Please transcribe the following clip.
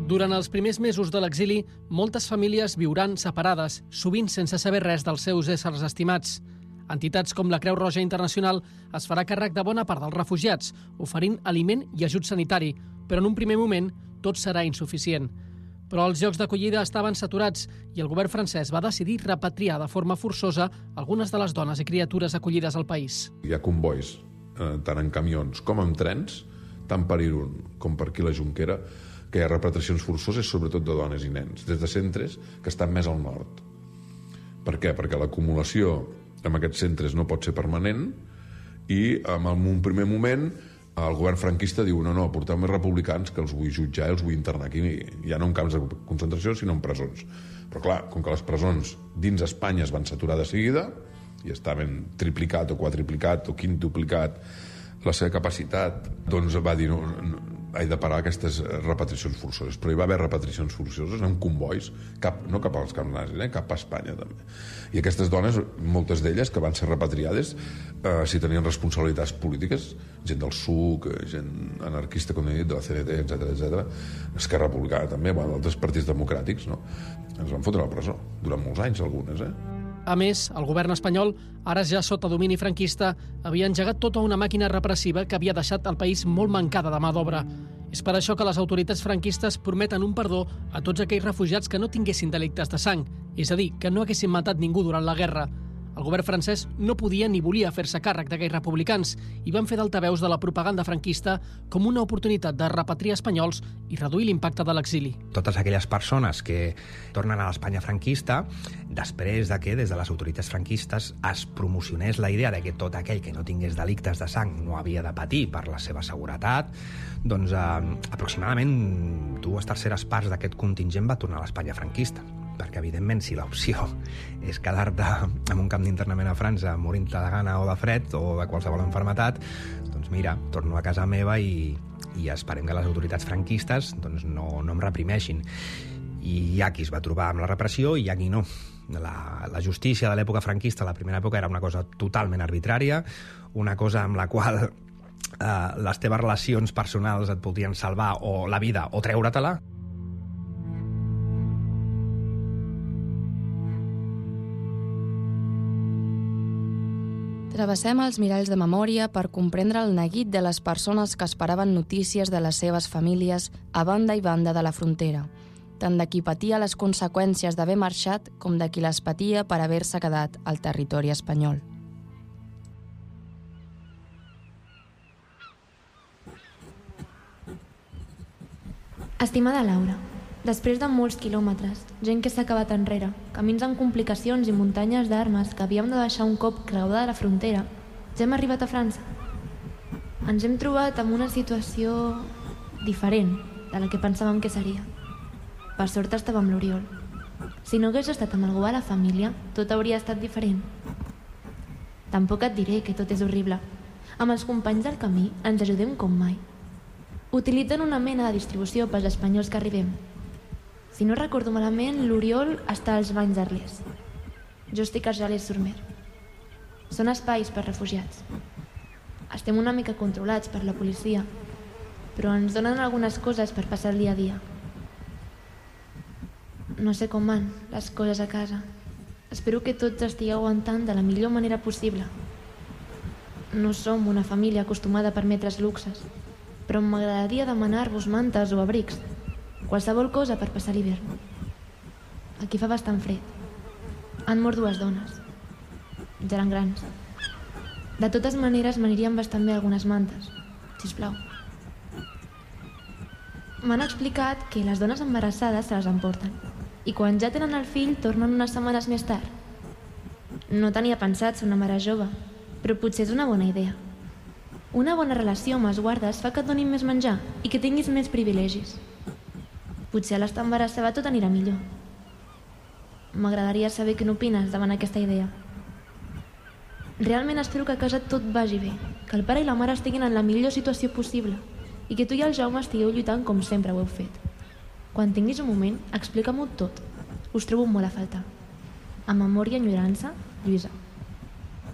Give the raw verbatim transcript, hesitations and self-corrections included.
Durant els primers mesos de l'exili, moltes famílies viuran separades, sovint sense saber res dels seus éssers estimats. Entitats com la Creu Roja Internacional es farà càrrec de bona part dels refugiats, oferint aliment i ajut sanitari, però en un primer moment tot serà insuficient. Però els llocs d'acollida estaven saturats i el govern francès va decidir repatriar de forma forçosa algunes de les dones i criatures acollides al país. Hi ha convois, eh, tant en camions com en trens, tant per Irun com per aquí la Jonquera, que hi ha repatriacions forçoses, sobretot de dones i nens, des de centres que estan més al nord. Per què? Perquè l'acumulació en aquests centres no pot ser permanent i en un primer moment el govern franquista diu no, no, porteu més republicans que els vull jutjar i els vull internar aquí, ja no en camps de concentració sinó en presons. Però clar, com que les presons dins Espanya es van saturar de seguida i estaven triplicat o quadriplicat o quintuplicat la seva capacitat, doncs va dir no, no, he de parar aquestes repatriacions forçoses. Però hi va haver repatriacions forçoses en convois, cap, no cap als camps nazis, eh, cap a Espanya també. I aquestes dones, moltes d'elles que van ser repatriades, eh, si tenien responsabilitats polítiques, gent del S U C, gent anarquista, com he dit, de la C N T, etcètera, etcètera, Esquerra Republicana també, bueno, altres partits democràtics, no? Ens van fotre a la presó, durant molts anys algunes, eh? A més, el govern espanyol, ara ja sota domini franquista, havia engegat tota una màquina repressiva que havia deixat el país molt mancada de mà d'obra. És per això que les autoritats franquistes prometen un perdó a tots aquells refugiats que no tinguessin delictes de sang, és a dir, que no haguessin matat ningú durant la guerra. El govern francès no podia ni volia fer-se càrrec d'aquells republicans i van fer d'altaveus de la propaganda franquista com una oportunitat de repatriar espanyols i reduir l'impacte de l'exili. Totes aquelles persones que tornen a l'Espanya franquista, després de que des de les autoritats franquistes es promocionés la idea de que tot aquell que no tingués delictes de sang no havia de patir per la seva seguretat, doncs eh, aproximadament dues terceres parts d'aquest contingent va tornar a l'Espanya franquista. Perquè, evidentment, si l'opció és quedar-te en un camp d'internament a França morint-te de gana o de fred o de qualsevol enfermetat, doncs mira, torno a casa meva i, i esperem que les autoritats franquistes doncs no, no em reprimeixin. I hi ha qui es va trobar amb la repressió i hi ha qui no. La, la justícia de l'època franquista, la primera època, era una cosa totalment arbitrària, una cosa amb la qual eh, les teves relacions personals et podien salvar o la vida o treure-te-la. Travessem els miralls de memòria per comprendre el neguit de les persones que esperaven notícies de les seves famílies a banda i banda de la frontera, tant de qui patia les conseqüències d'haver marxat com de qui les patia per haver-se quedat al territori espanyol. Estimada Laura, després de molts quilòmetres, gent que s'ha acabat enrere, camins amb complicacions i muntanyes d'armes que havíem de deixar un cop creuada la frontera, ja hem arribat a França. Ens hem trobat en una situació diferent de la que pensàvem que seria. Per sort estava amb l'Oriol. Si no hagués estat amb algú a la família, tot hauria estat diferent. Tampoc et diré que tot és horrible. Amb els companys del camí ens ajudem com mai. Utilitzen una mena de distribució pels espanyols que arribem. Si no recordo malament, l'Oriol està als Banys d'Arles. Jo estic a Argelès-sur-Mer. Són espais per refugiats. Estem una mica controlats per la policia, però ens donen algunes coses per passar el dia a dia. No sé com van les coses a casa. Espero que tots estigueu aguantant de la millor manera possible. No som una família acostumada a permetre's luxes, però m'agradaria demanar-vos mantes o abrics, qualsevol cosa per passar l'hivern. Aquí fa bastant fred. Han mort dues dones. Ja eren grans. De totes maneres, m'anirien bastant bé algunes mantes, sisplau. M'han explicat que les dones embarassades se les emporten i quan ja tenen el fill tornen unes setmanes més tard. No tenia pensat ser una mare jove, però potser és una bona idea. Una bona relació amb els guardes fa que et donin més menjar i que tinguis més privilegis. Potser a l'estar embarassada tot anirà millor. M'agradaria saber què n'opines davant aquesta idea. Realment espero que a casa tot vagi bé, que el pare i la mare estiguin en la millor situació possible i que tu i el Jaume estigueu lluitant com sempre ho heu fet. Quan tinguis un moment, explica-m'ho tot. Us trobo molt a faltar. Amb amor i enyorança, Lluïsa.